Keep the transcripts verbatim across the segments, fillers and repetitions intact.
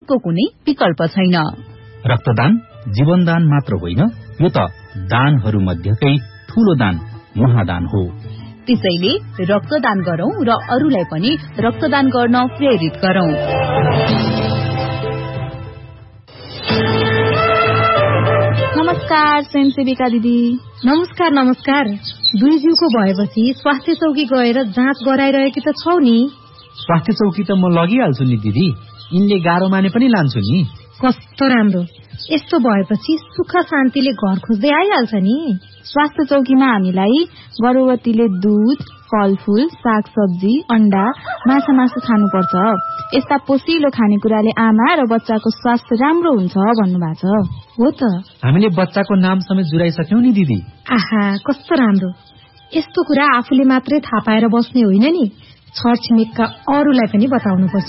यसको कुनै विकल्प छैन। रक्तदान जीवनदान मात्र होइन, यो त दानहरू मध्येकै ठूलो दान महादान हो। त्यसैले रक्तदान गरौं र अरूलाई पनि रक्तदान गर्न प्रेरित गरौं। नमस्कार स्वयंसेविका दिदी। नमस्कार नमस्कार। दुई जिउको भएपछि स्वास्थ्य चौकी गएर जाँच गराइरहेकी त छौ नि? स्वास्थ्य चौकी त म लगिहाल्छु नि दिदी, यिनले गाह्रो माने पनि लान्छु नि। कस्तो राम्रो, यस्तो भएपछि सुख शान्तिले घर खोज्दै आइहाल्छ नि। स्वास्थ्य चौकीमा हामीलाई गर्भवतीले दूध, फलफूल, सागसब्जी, अण्डा, माछा मासु खानुपर्छ। यस्ता पोषिलो खानेकुराले आमा र बच्चाको स्वास्थ्य राम्रो हुन्छ भन्नुभएको छ। हो त, हामीले बच्चाको नाम समेत जुराइसक्यौं नि दिदी। आहा कस्तो राम्रो। यस्तो कुरा आफूले मात्रै थाहा पाएर बस्ने होइन नि, छरछिमेकका अरूलाई पनि बताउनुपर्छ।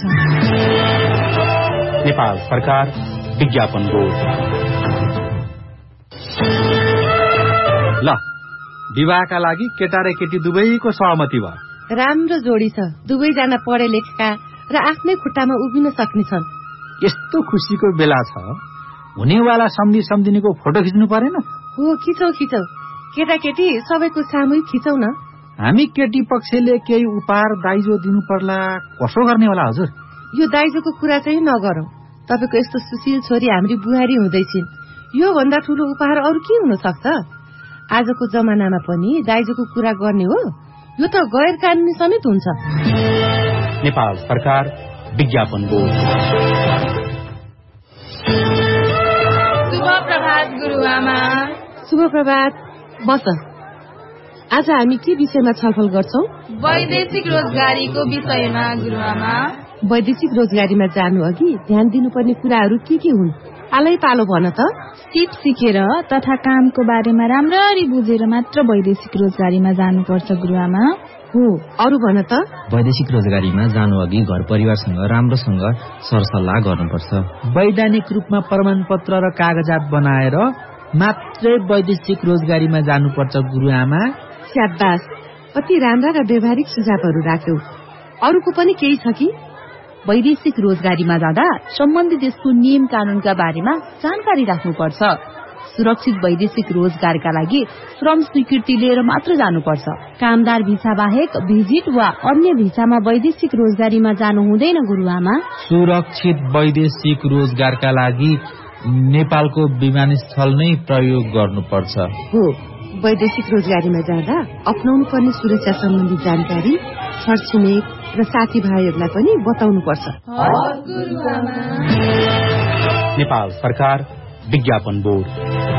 नेपाल सरकार विज्ञापन बोर्ड। ल, विवाहका लागि केटा र केटी दुवैको सहमति भयो। राम्रो जोडी छ, दुवैजना पढे लेखेका र आफ्नै खुट्टामा उभिन सक्ने छन्। यस्तो खुसीको बेला छ, हुनेवाला सम्धि सम्धिनीको फोटो खिच्नु परेन? हो, खिचौ खिचौ, केटाकेटी सबैको सामूहिक खिचौ न। हामी केटी पक्षले केही उपहार दाइजो दिनु पर्ला, कसो गर्ने होला हजुर? यो दाइजोको कुरा चाहिँ नगरौं। तपाईको यस्तो सुशील छोरी हाम्री बुहारी हुँदैछिन्, यो भन्दा ठूलो उपहार अरू के हुन सक्छ? आजको जमानामा पनि दाइजोको कुरा गर्ने हो, यो त गैर कानूनी समेत हुन्छ। नेपाल सरकार विज्ञापन बोर्ड। शुभ प्रभात गुरुआमा। शुभ प्रभात। बस, आज हामी के विषयमा छलफल गर्छौं? वैदेशिक रोजगारीको विषयमा गुरुआमा। वैदेशिक रोजगारीमा जानु अघि ध्यान दिनुपर्ने कुराहरू के के हुन्? आलै पालो भन त। सिप सिकेर तथा कामको बारेमा राम्ररी बुझेर मात्र वैदेशिक रोजगारीमा जानुपर्छ गुरुआमा। हो, अरू भन त। वैदेशिक रोजगारीमा जानु अघि घर परिवारसँग राम्रोसँग सरसल्लाह गर्नुपर्छ। वैधानिक रूपमा प्रमाणपत्र र कागजात बनाएर मात्रै वैदेशिक रोजगारीमा जानुपर्छ गुरुआमा। स्याबास, कति राम्रा र व्यवहारिक सुझावहरू राख्यौ। अरूको पनि केही छ कि? वैदेशिक रोजगारीमा जाँदा सम्बन्धित देशको नियम कानूनका बारेमा जानकारी राख्नुपर्छ। सुरक्षित वैदेशिक रोजगारका लागि श्रम स्वीकृति लिएर मात्र जानुपर्छ। कामदार भिसा बाहेक भिजिट वा अन्य भिसामा वैदेशिक रोजगारीमा जानु हुँदैन गुरुआमा। सुरक्षित वैदेशिक रोजगारका लागि नेपालको विमानस्थल नै प्रयोग गर्नुपर्छ। हो, वैदेशिक रोजगारीमा जाँदा अपनाउनु पर्ने सुरक्षा सम्बन्धी जानकारी छरछिमेक र साथीभाइहरूलाई पनि बताउनु पर्छ। नेपाल सरकार विज्ञापन बोर्ड।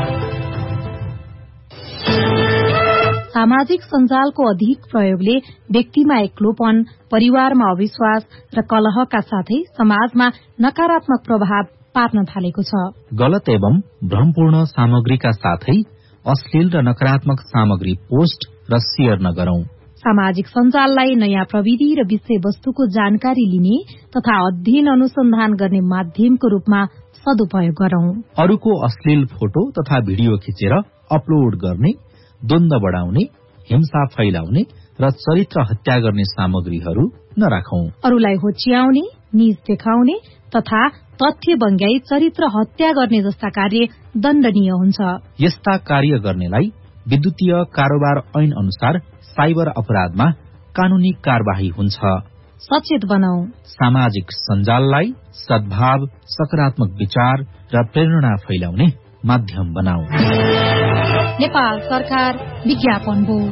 सामाजिक सञ्जालको अधिक प्रयोगले व्यक्तिमा एक्लोपन, परिवारमा अविश्वास र कलहका साथै समाजमा नकारात्मक प्रभाव पार्न थालेको छ। गलत एवं भ्रमपूर्ण सामग्रीका साथै अश्लील र नकारात्मक सामग्री पोस्ट र शेयर नगरौं। सामाजिक सञ्जाललाई नयाँ प्रविधि र विषयवस्तुको जानकारी लिने तथा अध्ययन अनुसन्धान गर्ने माध्यमको रूपमा सदुपयोग गरौं। अरूको अश्लील फोटो तथा भिडियो खिचेर अपलोड गर्ने, द्वन्द्व बढ़ाउने, हिंसा फैलाउने र चरित्र हत्या गर्ने सामग्रीहरू नराखौं। अरूलाई होच्याउने, नीच देखाउने तथा तथ्य बङ्ग्याई चरित्र हत्या गर्ने जस्ता कार्य दण्डनीय हुन्छ। यस्ता कार्य गर्नेलाई विद्युतीय कारोबार ऐन अनुसार साइबर अपराधमा कानूनी कार्यवाही हुन्छ। सचेत बनाऊ। सामाजिक सञ्जाललाई सद्भाव, सकारात्मक विचार र प्रेरणा फैलाउने माध्यम बनाऊ। नेपाल सरकार विज्ञापन बोर्ड।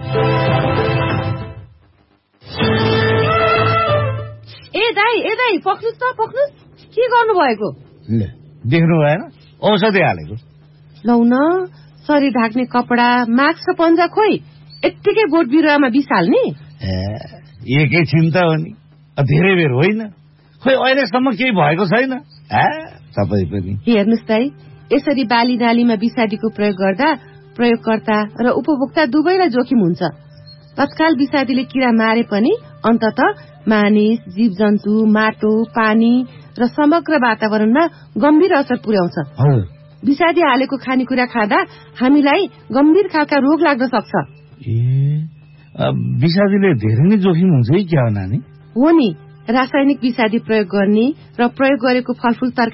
ए दाई ए दाई पक्नुस् त पक्नुस्, के गर्नु भएको? देख्नु भएन, औषधि हालेको। लौ न, शरीर ढाक्ने कपडा, मास्क र पन्जा खोइ यत्तिकै बोट बिरुवामा बिस हाल्ने? एकैछिन त हो नि, धेरै बेर होइन। खोइ अहिलेसम्म केही भएको छैन। तपाईँ पनि हेर्नुहोस् दाई, यसरी बाली नालीमा विषादीको प्रयोग गर्दा प्रयोगकर्ता र उपभोक्ता दुवैलाई जोखिम हुन्छ। तत्काल विषादीले किरा मारे पनि अन्तत मानिस, जीव जन्तु, माटो, पानी र समग्र वातावरणमा गम्भीर असर पुर्याउँछ। विषादी हालेको खानेकुरा खाँदा हामीलाई गम्भीर खालका रोग लाग्न सक्छ। ए, विषादीले धेरै नै जोखिम हुन्छ है क्या हो नानी? हो नि, रासायनिक विषादी प्रयोग गर्ने र प्रयोग गरेको फलफूल तरकारी